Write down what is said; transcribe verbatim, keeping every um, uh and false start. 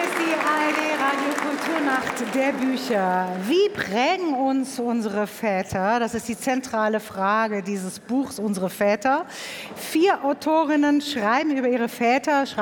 ist die A R D-Radio-Kulturnacht der Bücher. Wie prägen uns unsere Väter? Das ist die zentrale Frage dieses Buchs, unsere Väter. Vier Autorinnen schreiben über ihre Väter,